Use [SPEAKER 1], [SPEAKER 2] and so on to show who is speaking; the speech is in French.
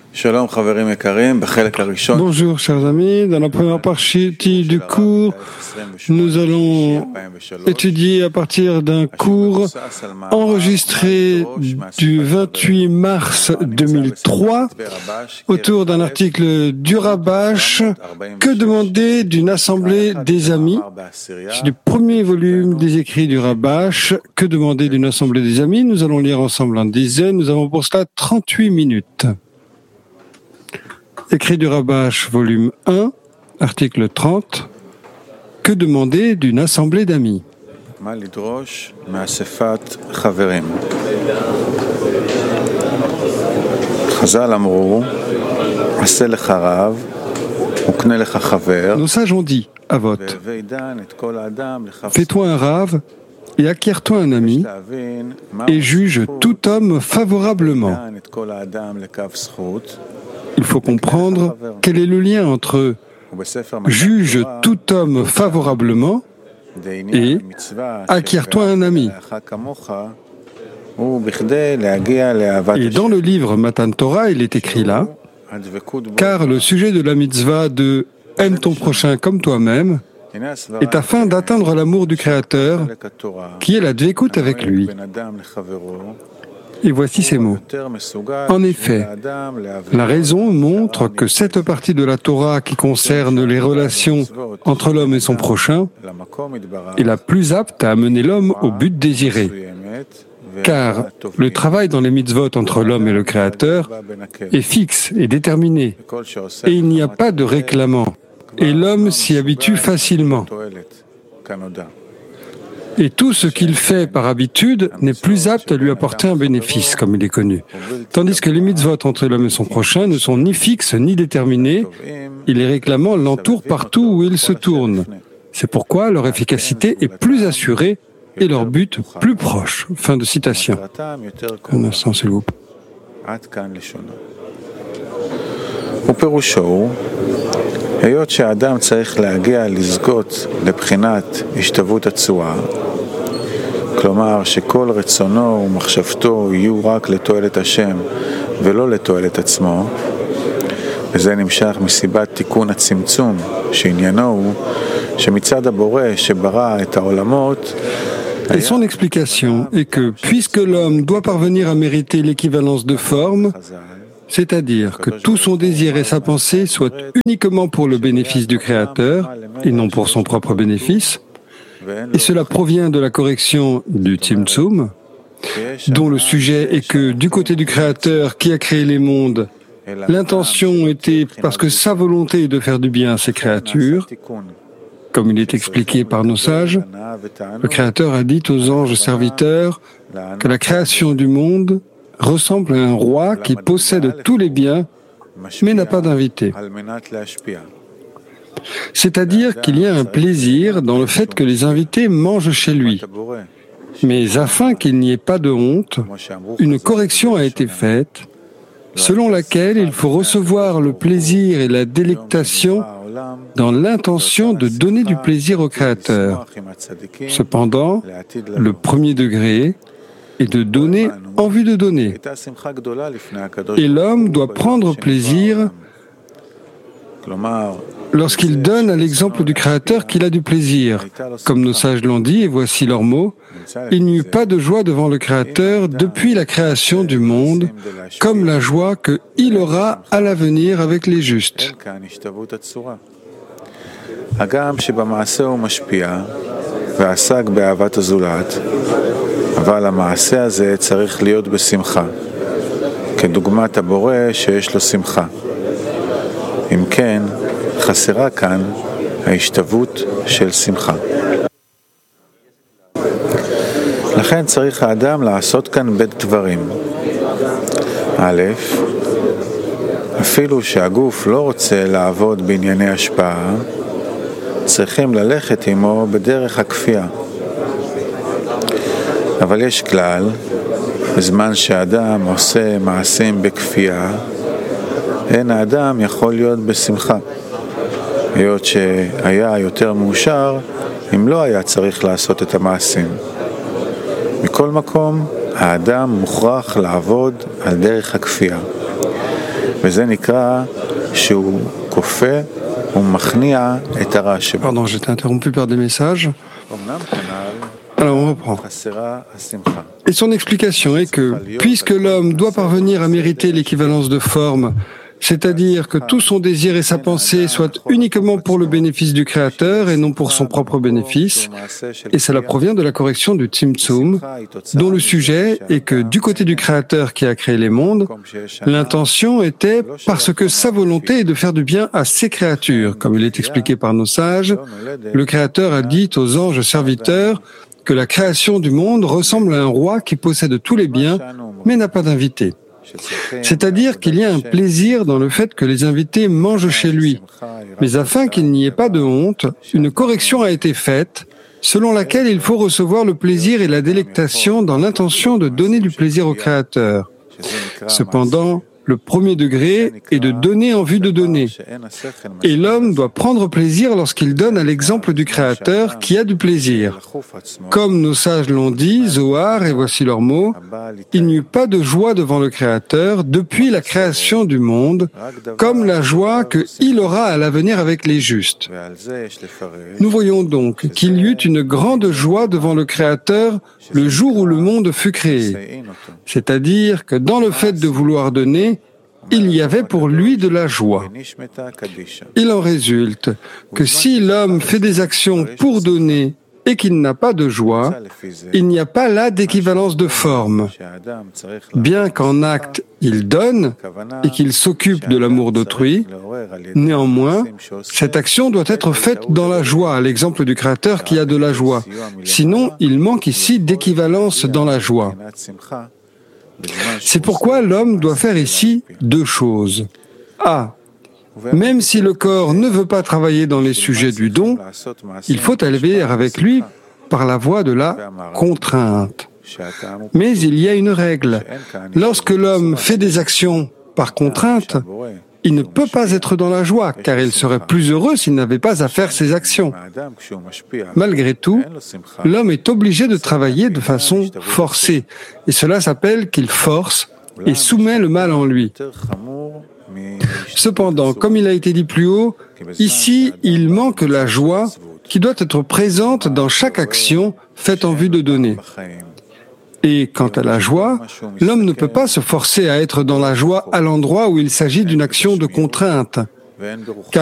[SPEAKER 1] Bonjour chers amis, dans la première partie du cours, nous allons étudier à partir d'un cours enregistré du 28 mars 2003 autour d'un article du Rabash, Que demander d'une assemblée des amis? C'est du premier volume des écrits du Rabash, Que demander d'une assemblée des amis? Nous allons lire ensemble en dizaines, nous avons pour cela 38 minutes. Écrit du Rabash, volume 1, article 30. Que demander d'une assemblée d'amis? Nos sages ont dit, Avot, fais-toi un rave et acquiers-toi un ami et juge tout homme favorablement. Il faut comprendre quel est le lien entre juge tout homme favorablement et acquiers-toi un ami. Et dans le livre Matan Torah, il est écrit là, car le sujet de la mitzvah de « aime ton prochain comme toi-même » est afin d'atteindre l'amour du Créateur, qui est la dvekout avec lui. Et voici ces mots. En effet, la raison montre que cette partie de la Torah qui concerne les relations entre l'homme et son prochain est la plus apte à amener l'homme au but désiré. Car le travail dans les mitzvot entre l'homme et le Créateur est fixe et déterminé, et il n'y a pas de réclamant, et l'homme s'y habitue facilement. Et tout ce qu'il fait par habitude n'est plus apte à lui apporter un bénéfice, comme il est connu. Tandis que les mitzvot entre l'homme et son prochain ne sont ni fixes ni déterminés, et les réclamants l'entourent partout où ils se tournent. C'est pourquoi leur efficacité est plus assurée et leur but plus proche. Fin de citation. Un instant, s'il vous plaît.
[SPEAKER 2] היות שהאדם צריך להגיע לזכות לבחינת השתוות הצורה, כלומר שכל רצונו ומחשבתו יהיו רק לתועלת השם ולא לתועלת עצמו, וזה נמשך מסיבת תיקון הצמצום, שעניינו הוא שמצד הבורא שברא את העולמות,
[SPEAKER 1] Et son explication est que, puisque l'homme doit parvenir à mériter l'équivalence de forme, c'est-à-dire que tout son désir et sa pensée soient uniquement pour le bénéfice du Créateur et non pour son propre bénéfice, et cela provient de la correction du Tzimtzum, dont le sujet est que du côté du Créateur qui a créé les mondes, l'intention était parce que sa volonté est de faire du bien à ses créatures. Comme il est expliqué par nos sages, le Créateur a dit aux anges serviteurs que la création du monde ressemble à un roi qui possède tous les biens, mais n'a pas d'invité. C'est-à-dire qu'il y a un plaisir dans le fait que les invités mangent chez lui. Mais afin qu'il n'y ait pas de honte, une correction a été faite, selon laquelle il faut recevoir le plaisir et la délectation dans l'intention de donner du plaisir au Créateur. Cependant, le premier degré et de donner en vue de donner. Et l'homme doit prendre plaisir lorsqu'il donne à l'exemple du Créateur qu'il a du plaisir. Comme nos sages l'ont dit, et voici leurs mots, il n'y eut pas de joie devant le Créateur depuis la création du monde, comme la joie qu'il aura à l'avenir avec les justes.
[SPEAKER 2] אבל המעשה הזה צריך להיות בשמחה, כדוגמת הבורא שיש לו שמחה. אם כן, חסרה כאן ההשתוות של שמחה. לכן צריך האדם לעשות כאן בית דברים. א', אפילו שהגוף לא רוצה לעבוד בענייני השפעה, צריכים ללכת עמו בדרך הכפייה. אבל יש כלל, בזמן שהאדם עושה מעשים בכפייה, אין האדם יכול להיות בשמחה. היות שהיה יותר מאושר, אם לא היה צריך לעשות את המעשים. מכל מקום, האדם מוכרח לעבוד על דרך הכפייה.
[SPEAKER 1] Pardon, j'étais interrompu par des messages. Alors on reprend. Et son explication est que, puisque l'homme doit parvenir à mériter l'équivalence de forme, c'est-à-dire que tout son désir et sa pensée soient uniquement pour le bénéfice du Créateur et non pour son propre bénéfice, et cela provient de la correction du Tzimtzum, dont le sujet est que du côté du Créateur qui a créé les mondes, l'intention était parce que sa volonté est de faire du bien à ses créatures. Comme il est expliqué par nos sages, le Créateur a dit aux anges serviteurs que la création du monde ressemble à un roi qui possède tous les biens, mais n'a pas d'invités. C'est-à-dire qu'il y a un plaisir dans le fait que les invités mangent chez lui. Mais afin qu'il n'y ait pas de honte, une correction a été faite, selon laquelle il faut recevoir le plaisir et la délectation dans l'intention de donner du plaisir au Créateur. Cependant, le premier degré est de donner en vue de donner. Et l'homme doit prendre plaisir lorsqu'il donne à l'exemple du Créateur qui a du plaisir. Comme nos sages l'ont dit, Zohar, et voici leurs mots, il n'y eut pas de joie devant le Créateur depuis la création du monde, comme la joie qu'il aura à l'avenir avec les justes. Nous voyons donc qu'il y eut une grande joie devant le Créateur le jour où le monde fut créé. C'est-à-dire que dans le fait de vouloir donner, il y avait pour lui de la joie. Il en résulte que si l'homme fait des actions pour donner et qu'il n'a pas de joie, il n'y a pas là d'équivalence de forme. Bien qu'en acte il donne et qu'il s'occupe de l'amour d'autrui, néanmoins, cette action doit être faite dans la joie, à l'exemple du Créateur qui a de la joie. Sinon, il manque ici d'équivalence dans la joie. C'est pourquoi l'homme doit faire ici deux choses. A. Même si le corps ne veut pas travailler dans les sujets du don, il faut élever avec lui par la voie de la contrainte. Mais il y a une règle. Lorsque l'homme fait des actions par contrainte, il ne peut pas être dans la joie, car il serait plus heureux s'il n'avait pas à faire ses actions. Malgré tout, l'homme est obligé de travailler de façon forcée, et cela s'appelle qu'il force et soumet le mal en lui. Cependant, comme il a été dit plus haut, ici, il manque la joie qui doit être présente dans chaque action faite en vue de donner. Et quant à la joie, l'homme ne peut pas se forcer à être dans la joie à l'endroit où il s'agit d'une action de contrainte.